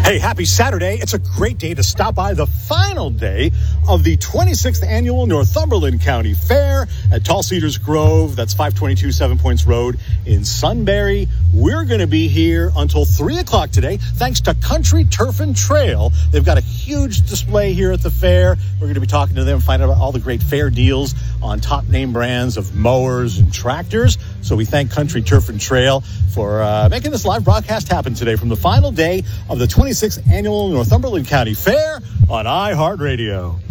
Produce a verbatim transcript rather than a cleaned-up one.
Hey, happy Saturday. It's a great day to stop by the final day of the twenty-sixth Annual Northumberland County Fair at Tall Cedars Grove. That's five twenty-two Seven Points Road in Sunbury. We're going to be here until three o'clock today, thanks to Country Turf and Trail. They've got a huge display here at the fair. We're going to be talking to them, finding out all the great fair deals on top name brands of mowers and tractors. So we thank Country Turf and Trail for uh, making this live broadcast happen today from the final day of the twenty-sixth Annual Northumberland County Fair on iHeartRadio.